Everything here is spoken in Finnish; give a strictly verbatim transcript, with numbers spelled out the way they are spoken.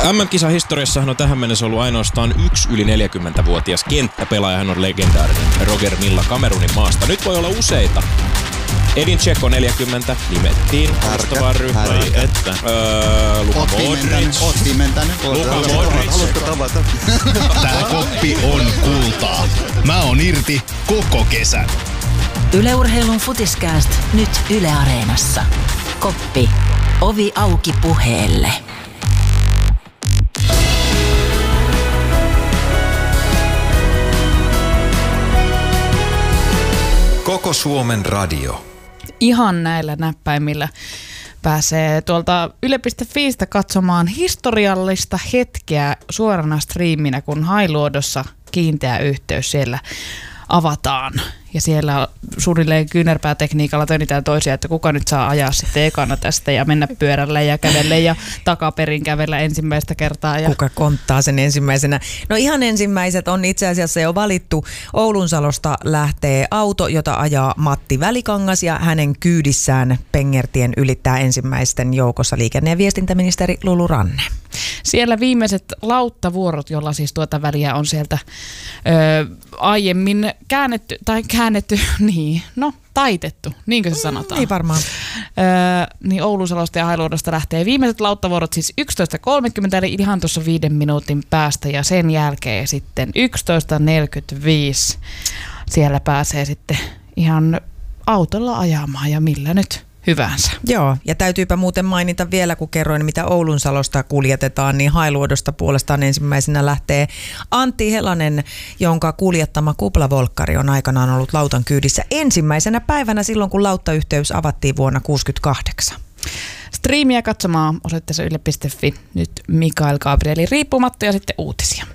M M-kisahistoriassahan on tähän mennessä ollut ainoastaan yksi yli neljäkymmentävuotias kenttäpelaaja. Hän on legendaarinen Roger Milla Kamerunin maasta. Nyt voi olla useita. Edin Dzeko neljäkymmentä nimettiin haastavaan ryhmään. Että öö, Luka Modric. Otti mentänyt. Luka Modric. Haluatko tavata? Tää koppi on kultaa. Mä oon irti koko kesän. Yle Urheilun Futiskääst nyt Yle Areenassa. Koppi. Ovi auki puheelle. Koko Suomen radio. Ihan näillä näppäimillä pääsee tuolta yle piste fiistä katsomaan historiallista hetkeä suorana striiminä, kun Hailuodossa kiinteä yhteys siellä avataan. Ja siellä suunnilleen kyynärpäätekniikalla tönitään toisia, että kuka nyt saa ajaa sitten ekana tästä ja mennä pyörällä ja kävellä ja takaperin kävellä ensimmäistä kertaa. Ja kuka konttaa sen ensimmäisenä? No ihan ensimmäiset on itse asiassa jo valittu. Oulunsalosta lähtee auto, jota ajaa Matti Välikangas ja hänen kyydissään Pengertien ylittää ensimmäisten joukossa liikenne- ja viestintäministeri Lulu Ranne. Siellä viimeiset lauttavuorot, jolla siis tuota väliä on sieltä ö, aiemmin käännetty, tai käännetty, niin, no taitettu, niinkö se sanotaan? Niin varmaan. Öö, niin Oulunsalosta ja Hailuodosta lähtee viimeiset lauttavuorot siis yksitoista kolmekymmentä, eli ihan tuossa viiden minuutin päästä, ja sen jälkeen sitten yksitoista neljäkymmentäviisi siellä pääsee sitten ihan autolla ajamaan, ja millä nyt hyvänsä. Joo, ja täytyypä muuten mainita vielä, kun kerroin, mitä Oulunsalosta kuljetetaan, niin Hailuodosta puolestaan ensimmäisenä lähtee Antti Helanen, jonka kuljettama kuplavolkkari on aikanaan ollut lautan kyydissä ensimmäisenä päivänä silloin, kun lauttayhteys avattiin vuonna tuhatyhdeksänsataakuusikymmentäkahdeksan. Striimiä katsomaan osoitteessa yle piste fi. Nyt Mikael Gabrielin riippumatta ja sitten uutisia.